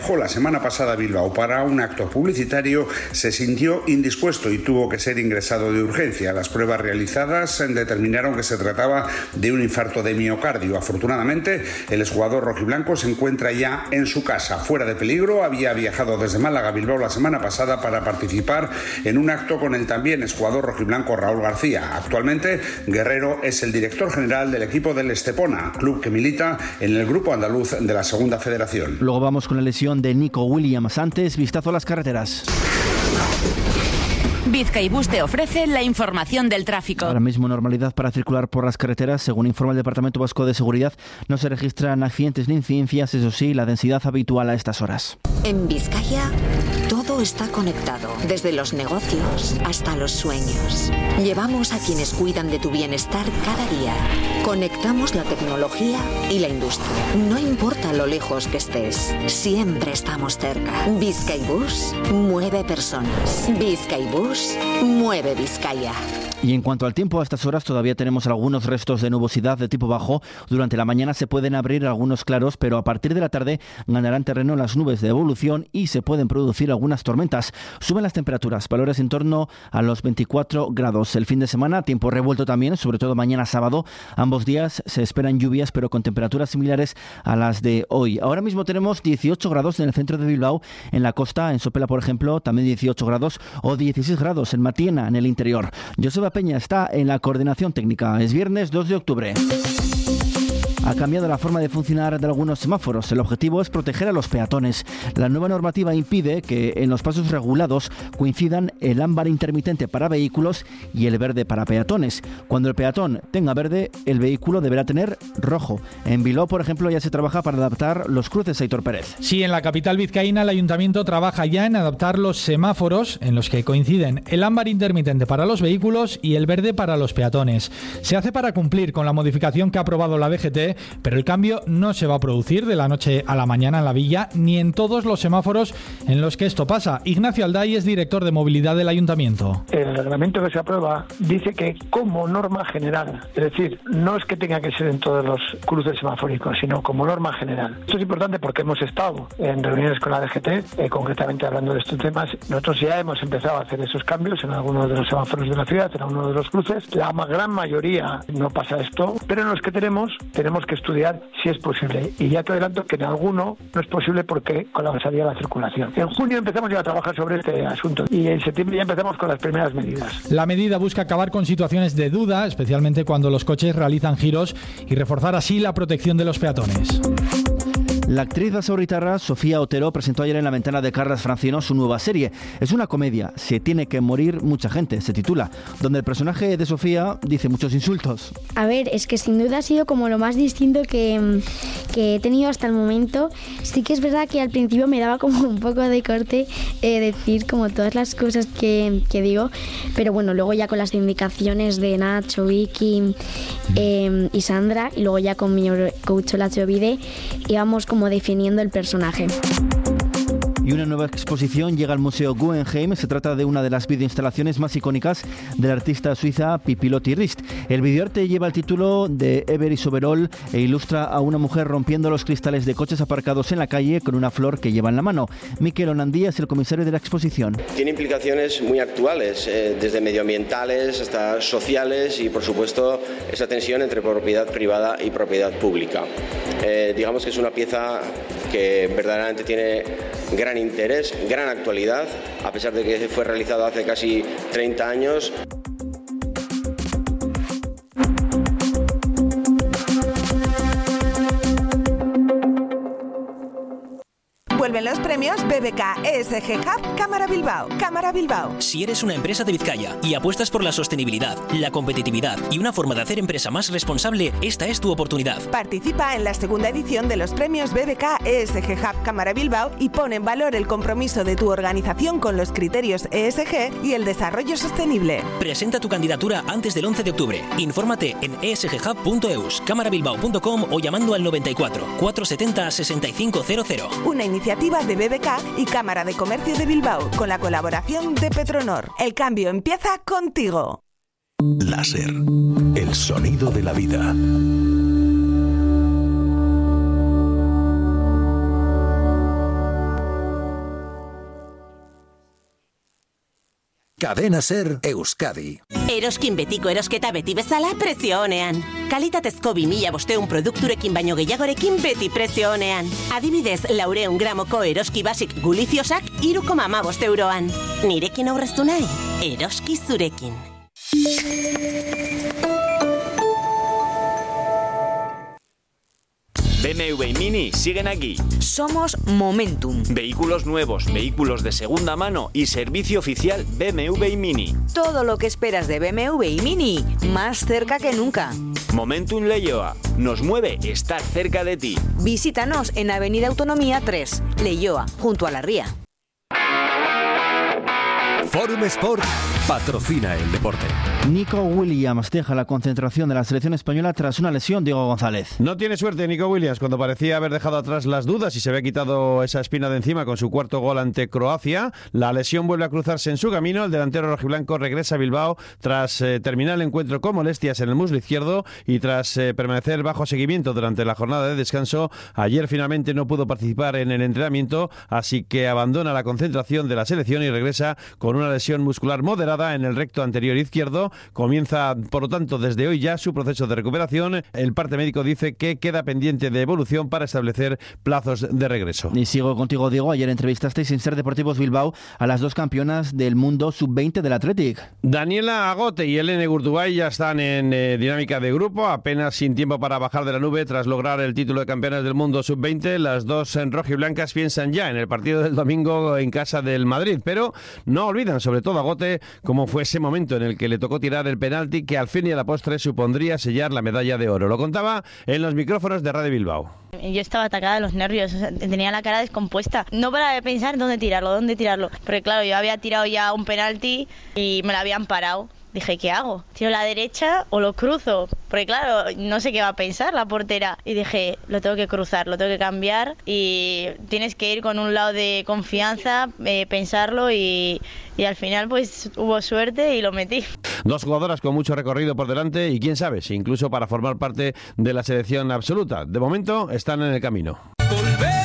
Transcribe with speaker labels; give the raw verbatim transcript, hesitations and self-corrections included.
Speaker 1: La semana pasada Bilbao para un acto publicitario se sintió indispuesto y tuvo que ser ingresado de urgencia. Las pruebas realizadas determinaron que se trataba de un infarto de miocardio. Afortunadamente, el exjugador rojiblanco se encuentra ya en su casa, fuera de peligro. Había viajado desde Málaga a Bilbao la semana pasada para participar en un acto con el también exjugador rojiblanco Raúl García. Actualmente, Guerrero es el director general del equipo del Estepona, club que milita en el grupo andaluz de la Segunda Federación.
Speaker 2: Luego vamos con la lesión de Nico Williams. Antes, vistazo a las carreteras.
Speaker 3: Bizkaibus te ofrece la información del tráfico.
Speaker 2: Ahora mismo normalidad para circular por las carreteras. Según informa el Departamento Vasco de Seguridad, no se registran accidentes ni incidencias, eso sí, la densidad habitual a estas horas.
Speaker 4: En Vizcaya todo está conectado, desde los negocios hasta los sueños. Llevamos a quienes cuidan de tu bienestar cada día. Conectamos la tecnología y la industria. No importa lo lejos que estés, siempre estamos cerca. Bizkaibus mueve personas. Bizkaibus mueve Vizcaya.
Speaker 2: Y en cuanto al tiempo, a estas horas todavía tenemos algunos restos de nubosidad de tipo bajo. Durante la mañana se pueden abrir algunos claros, pero a partir de la tarde ganarán terreno las nubes de evolución y se pueden producir algunas tormentas. Suben las temperaturas, valores en torno a los veinticuatro grados. El fin de semana, tiempo revuelto también, sobre todo mañana sábado. Ambos días se esperan lluvias, pero con temperaturas similares a las de hoy. Ahora mismo tenemos dieciocho grados en el centro de Bilbao, en la costa, en Sopela, por ejemplo, también dieciocho grados, o dieciséis grados en Matiena, en el interior. Joseba Peña está en la coordinación técnica. Es viernes dos de octubre. Ha cambiado la forma de funcionar de algunos semáforos. El objetivo es proteger a los peatones. La nueva normativa impide que en los pasos regulados coincidan el ámbar intermitente para vehículos y el verde para peatones. Cuando el peatón tenga verde, el vehículo deberá tener rojo. En Bilbao, por ejemplo, ya se trabaja para adaptar los cruces. Aitor Pérez.
Speaker 5: Sí, en la capital vizcaína el ayuntamiento trabaja ya en adaptar los semáforos en los que coinciden el ámbar intermitente para los vehículos y el verde para los peatones. Se hace para cumplir con la modificación que ha aprobado la D G T, pero el cambio no se va a producir de la noche a la mañana en la villa ni en todos los semáforos en los que esto pasa. Ignacio Alday es director de movilidad del ayuntamiento.
Speaker 6: El reglamento que se aprueba dice que como norma general, es decir, no es que tenga que ser en todos los cruces semafóricos, sino como norma general. Esto es importante porque hemos estado en reuniones con la D G T, eh, concretamente hablando de estos temas. Nosotros ya hemos empezado a hacer esos cambios en algunos de los semáforos de la ciudad, en algunos de los cruces. La gran mayoría no pasa esto, pero en los que tenemos, tenemos que estudiar si es posible. Y ya te adelanto que en alguno no es posible porque colapsaría la circulación. En junio empezamos ya a trabajar sobre este asunto y en septiembre ya empezamos con las primeras medidas.
Speaker 5: La medida busca acabar con situaciones de duda, especialmente cuando los coches realizan giros, y reforzar así la protección de los peatones.
Speaker 2: La actriz basauritarra Sofía Otero presentó ayer en la ventana de Carles Francino su nueva serie. Es una comedia, Se tiene que morir mucha gente, se titula, donde el personaje de Sofía dice muchos insultos.
Speaker 7: A ver, es que sin duda ha sido como lo más distinto que, que he tenido hasta el momento. Sí que es verdad que al principio me daba como un poco de corte eh, decir como todas las cosas que, que digo, pero bueno, luego ya con las indicaciones de Nacho, Vicky eh, y Sandra, y luego ya con mi coach Lacho Vide, íbamos como definiendo el personaje.
Speaker 2: Y una nueva exposición llega al Museo Guggenheim. Se trata de una de las videoinstalaciones más icónicas de la artista suiza Pipilotti Rist. El videoarte lleva el título de Ever is Overall e ilustra a una mujer rompiendo los cristales de coches aparcados en la calle con una flor que lleva en la mano. Miquel Onandía es el comisario de la exposición.
Speaker 8: Tiene implicaciones muy actuales, eh, desde medioambientales hasta sociales y, por supuesto, esa tensión entre propiedad privada y propiedad pública. Eh, digamos que es una pieza que verdaderamente tiene gran interés, gran actualidad, a pesar de que fue realizado hace casi treinta años.
Speaker 9: Vuelven los premios B B K E S G Hub Cámara Bilbao. Cámara Bilbao.
Speaker 10: Si eres una empresa de Vizcaya y apuestas por la sostenibilidad, la competitividad y una forma de hacer empresa más responsable, esta es tu oportunidad.
Speaker 9: Participa en la segunda edición de los premios B B K E S G Hub Cámara Bilbao y pon en valor el compromiso de tu organización con los criterios E S G y el desarrollo sostenible.
Speaker 10: Presenta tu candidatura antes del once de octubre. Infórmate en e s g hub punto e u s, cámara bilbao punto com o llamando al noventa y cuatro, cuatrocientos setenta, sesenta y cinco cero cero.
Speaker 9: Una iniciativa de B B K y Cámara de Comercio de Bilbao con la colaboración de Petronor. El cambio empieza contigo.
Speaker 11: Láser, el sonido de la vida. Cadena Ser Euskadi.
Speaker 12: Eroskin betiko erosketa beti bezala prezio honean. Kalitatezko bi mila bosteun produkturekin baino gehiagorekin beti prezio honean. Adibidez, laureun gramoko eroski basik guliziosak hiru koma hamabost euroan. Nirekin aurreztu nahi, eroski zurekin.
Speaker 13: B M W y Mini siguen aquí.
Speaker 14: Somos Momentum.
Speaker 13: Vehículos nuevos, vehículos de segunda mano y servicio oficial B M W y Mini.
Speaker 14: Todo lo que esperas de B M W y Mini, más cerca que nunca.
Speaker 13: Momentum Leioa. Nos mueve estar cerca de ti.
Speaker 14: Visítanos en Avenida Autonomía tres, Leioa, junto a la Ría.
Speaker 11: Forum Sport patrocina el deporte.
Speaker 2: Nico Williams deja la concentración de la selección española tras una lesión. Diego González.
Speaker 15: No tiene suerte Nico Williams cuando parecía haber dejado atrás las dudas y se había quitado esa espina de encima con su cuarto gol ante Croacia. La lesión vuelve a cruzarse en su camino. El delantero rojiblanco regresa a Bilbao tras eh, terminar el encuentro con molestias en el muslo izquierdo y tras eh, permanecer bajo seguimiento durante la jornada de descanso. Ayer finalmente no pudo participar en el entrenamiento, así que abandona la concentración de la selección y regresa con una lesión muscular moderada en el recto anterior izquierdo. Comienza, por lo tanto, desde hoy ya su proceso de recuperación. El parte médico dice que queda pendiente de evolución para establecer plazos de regreso.
Speaker 2: Y sigo contigo, Diego. Ayer entrevistasteis en Ser Deportivos Bilbao a las dos campeonas del mundo sub veinte del Athletic.
Speaker 15: Daniela Agote y Elene Gurtubay ya están en eh, dinámica de grupo, apenas sin tiempo para bajar de la nube tras lograr el título de campeonas del mundo sub veinte. Las dos en rojiblancas piensan ya en el partido del domingo en casa del Madrid, pero no olvidan, sobre todo Agote, cómo fue ese momento en el que le tocó tirar el penalti que al fin y a la postre supondría sellar la medalla de oro. Lo contaba en los micrófonos de Radio Bilbao.
Speaker 16: Yo estaba atacada de los nervios, o sea, tenía la cara descompuesta. No para de pensar dónde tirarlo, dónde tirarlo. Porque claro, yo había tirado ya un penalti y me lo habían parado. Dije, ¿qué hago? ¿Tiro a la derecha o lo cruzo? Porque claro, no sé qué va a pensar la portera. Y dije, lo tengo que cruzar, lo tengo que cambiar y tienes que ir con un lado de confianza, eh, pensarlo y, y al final pues hubo suerte y lo metí.
Speaker 15: Dos jugadoras con mucho recorrido por delante y quién sabe si incluso para formar parte de la selección absoluta. De momento están en el camino.